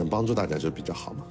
能帮助大家就比较好嘛。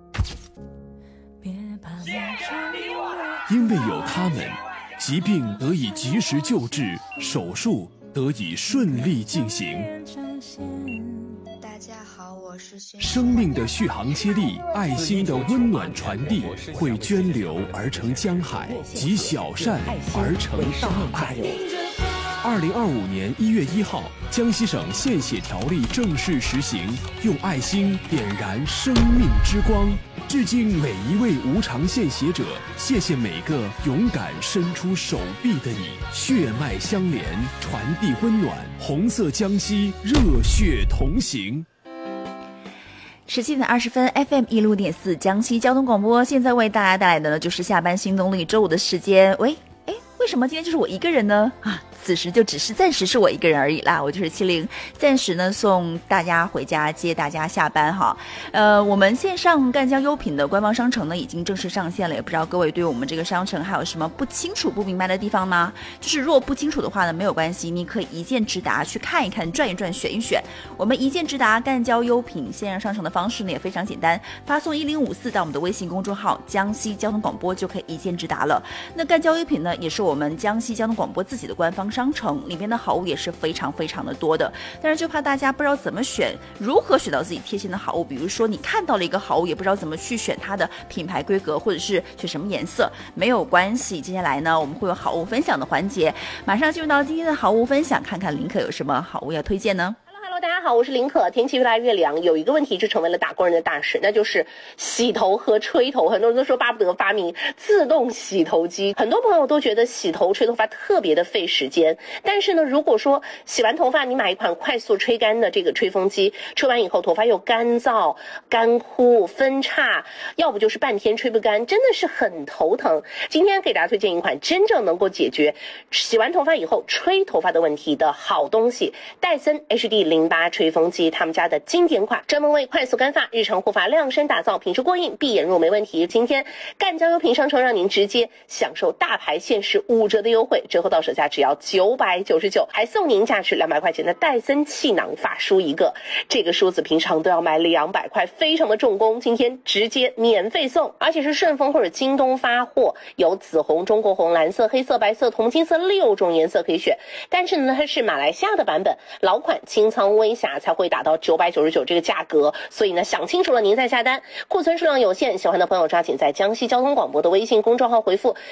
因为有他们，疾病得以及时救治，手术得以顺利进行。 大家好，我是生命的续航接力，爱心的温暖传递，会涓流而成江海，集小善而成大爱。2025年1月1号，江西省献血条例正式实行，用爱心点燃生命之光。致敬每一位无偿献血者，谢谢每个勇敢伸出手臂的你，血脉相连，传递温暖，红色江西，热血同行。 17点20分 FM 165.4江西交通广播，现在为大家带来的呢就是下班新动力周五的时间。为什么今天就是我一个人呢？此时就只是暂时是我一个人而已啦，我就是70，暂时呢送大家回家，接大家下班哈。我们线上赣江优品的官方商城呢已经正式上线了，也不知道各位对我们这个商城还有什么不清楚不明白的地方吗？就是如果不清楚的话呢，没有关系，你可以一键直达，去看一看，转一转，选一选。我们一键直达赣江优品线上商城的方式呢也非常简单，发送1054到我们的微信公众号江西交通广播就可以一键直达了。那赣江优品呢也是我们江西交通广播自己的官方商城，里面的好物也是非常非常的多的，但是就怕大家不知道怎么选，如何选到自己贴心的好物。比如说你看到了一个好物，也不知道怎么去选它的品牌规格，或者是选什么颜色，没有关系，接下来呢我们会有好物分享的环节，马上进入到今天的好物分享，看看林可有什么好物要推荐呢？ 大家好，我是林可。天气越来越凉，有一个问题就成为了打工人的大事，那就是洗头和吹头。很多人都说巴不得发明自动洗头机，很多朋友都觉得洗头吹头发特别的费时间。但是呢，如果说洗完头发你买一款快速吹干的这个吹风机，吹完以后头发又干燥、干枯、分叉，要不就是半天吹不干，真的是很头疼。今天给大家推荐一款真正能够解决洗完头发以后吹头发的问题的好东西——戴森 HD08吹风机，他们家的经典款，专门为快速干发、日常护发量身打造，品质过硬，闭眼入没问题。今天赣江优品商城让您直接享受大牌限时5折的优惠，折后到手价只要999，还送您价值200块钱的戴森气囊发梳一个。这个梳子平常都要买200块，非常的重工，今天直接免费送，而且是顺丰或者京东发货，有紫红、中国红、蓝色、黑色、白色、铜金色6种颜色可以选。但是呢，它是马来西亚的版本，老款清仓微瑕才会打到999这个价格，所以呢想清楚了您再下单，库存数量有限，喜欢的朋友抓紧在江西交通广播的微信公众号回复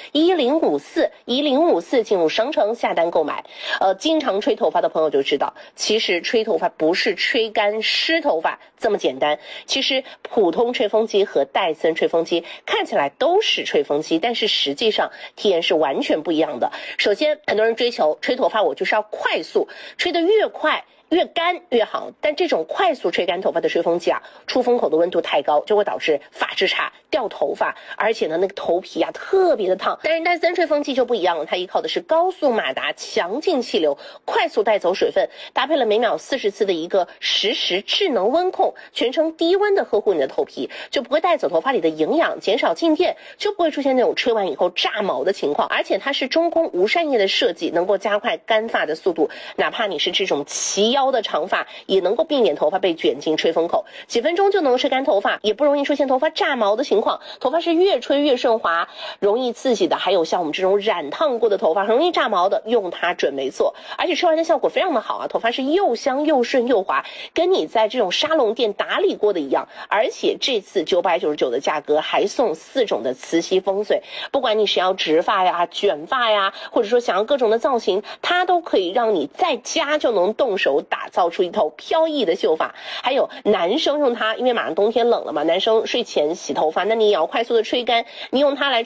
1054进入商城下单购买。经常吹头发的朋友就知道，其实吹头发不是吹干湿头发这么简单。其实普通吹风机和戴森吹风机看起来都是吹风机，但是实际上体验是完全不一样的。首先，很多人追求吹头发我就是要快速，吹得越快越干越好，但这种快速吹干头发的吹风机出风口的温度太高，就会导致发质差、掉头发，而且呢那个头皮特别的烫。但是戴森吹风机就不一样了，它依靠的是高速马达、强劲气流，快速带走水分，搭配了每秒40次的一个实时智能温控，全程低温的呵护你的头皮，就不会带走头发里的营养，减少静电，就不会出现那种吹完以后炸毛的情况。而且它是中空无扇叶的设计，能够加快干发的速度，哪怕你是这种齐腰的长发，也能够避免头发被卷进吹风口，几分钟就能吹干头发，也不容易出现头发炸毛的情况。头发是越吹越顺滑，容易刺激的还有像我们这种染烫过的头发，容易炸毛的，用它准没错。而且吹完的效果非常的好头发是又香又顺又滑，跟你在这种沙龙店打理过的一样。而且这次999的价格还送4种的磁吸风水，不管你是要直发呀、卷发呀，或者说想要各种的造型，它都可以让你在家就能动手打造出一头飘逸的秀发。还有男生用它，因为马上冬天冷了嘛，男生睡前洗头发，那你也要快速的吹干，你用它来